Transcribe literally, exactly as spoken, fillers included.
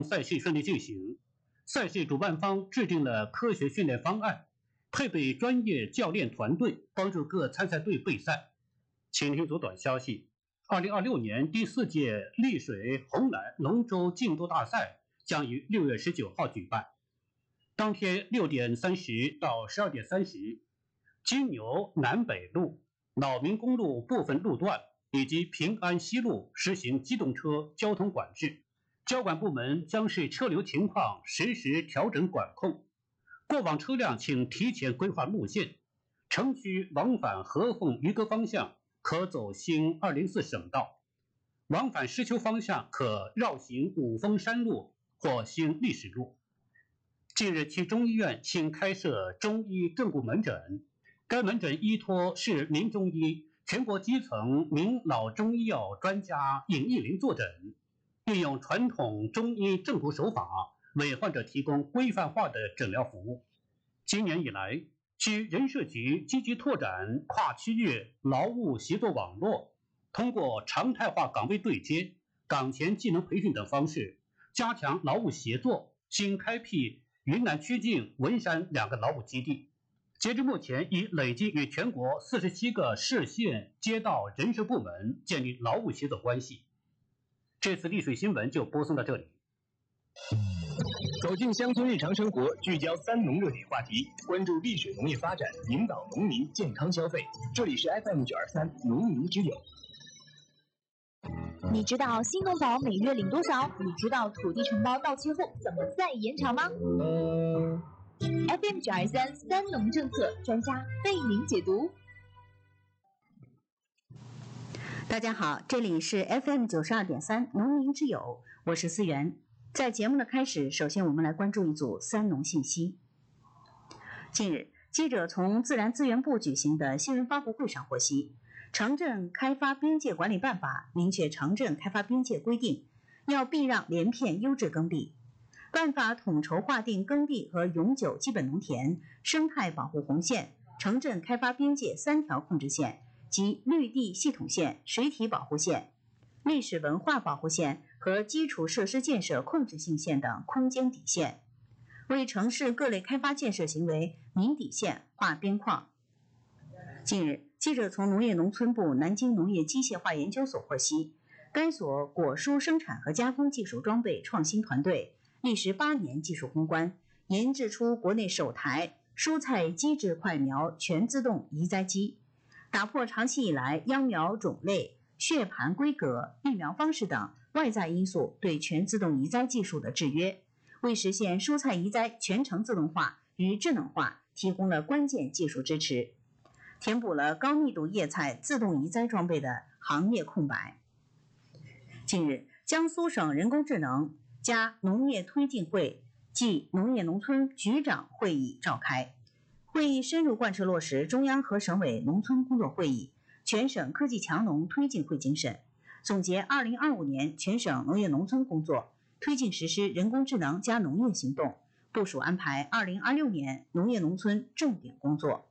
赛事顺利进行。赛事主办方制定了科学训练方案，配备专业教练团队，帮助各参赛队备赛。请听组短消息：二零二六年第四届丽水红蓝龙舟竞渡大赛将于六月十九号举办。当天六点三十到十二点三十，金牛南北路、老民公路部分路段以及平安西路实行机动车交通管制，交管部门将视车流情况实时调整管控。过往车辆请提前规划路线，城区往返合凤渔歌方向可走兴二零四省道，往返石丘方向可绕行五峰山路或兴历史路。近日，其中医院新开设中医正骨门诊，该门诊依托市民中医、全国基层名老中医药专家尹义林坐诊，运用传统中医正骨手法，为患者提供规范化的诊疗服务。今年以来，区人社局积极拓展跨区域劳务协作网络，通过常态化岗位对接、岗前技能培训等方式，加强劳务协作，新开辟云南曲靖、文山两个劳务基地。截至目前，已累计与全国四十七个市县街道人社部门建立劳务协作关系。这次丽水新闻就播送到这里。 走进乡村日常生活，聚焦三农热点话题，关注丽水农业发展，引导农民健康消费。这里是 F M 九二三农民之友。 你知道新农保每月领多少？你知道土地承包到期后怎么再延长吗？ 嗯。 F M 九二三三农政策专家为您解读。 大家好，这里是 F M 九十二点三农民之友，我是思源。在节目的开始，首先我们来关注一组三农信息。近日，记者从自然资源部举行的新闻发布会上获悉，城镇开发边界管理办法明确城镇开发边界规定，要避让连片优质耕地。办法统筹划定耕地和永久基本农田、生态保护红线、城镇开发边界三条控制线及绿地系统线、水体保护线、历史文化保护线和基础设施建设控制性线等空间底线，为城市各类开发建设行为明底线、划边框。近日，记者从农业农村部南京农业机械化研究所获悉，该所果蔬生产和加工技术装备创新团队历时八年技术攻关，研制出国内首台蔬菜基质块苗全自动移栽机，打破长期以来秧苗种类、血盘规格、育苗方式等外在因素对全自动移栽技术的制约，为实现蔬菜移栽全程自动化与智能化提供了关键技术支持，填补了高密度叶菜自动移栽装备的行业空白。近日，江苏省人工智能加农业推进会暨农业农村局长会议召开，会议深入贯彻落实中央和省委农村工作会议全省科技强农推进会精神，总结二零二五年全省农业农村工作，推进实施人工智能加农业行动，部署安排二零二六年农业农村重点工作。